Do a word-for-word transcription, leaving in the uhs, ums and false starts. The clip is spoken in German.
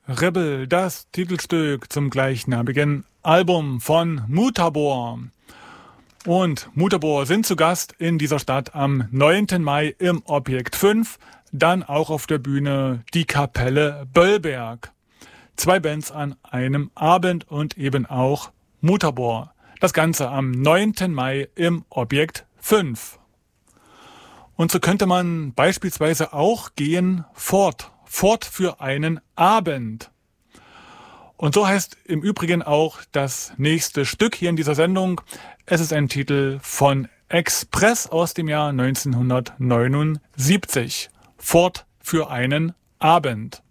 Rebel, das Titelstück zum gleichnamigen Album von Mutabor. Und Mutabor sind zu Gast in dieser Stadt am neunten Mai im Objekt fünf, dann auch auf der Bühne die Kapelle Böllberg. Zwei Bands an einem Abend und eben auch Mutabor. Das Ganze am neunten Mai im Objekt fünf. Und so könnte man beispielsweise auch gehen fort, fort für einen Abend. Und so heißt im Übrigen auch das nächste Stück hier in dieser Sendung. Es ist ein Titel von Express aus dem Jahr neunzehnhundertneunundsiebzig. Fort für einen Abend.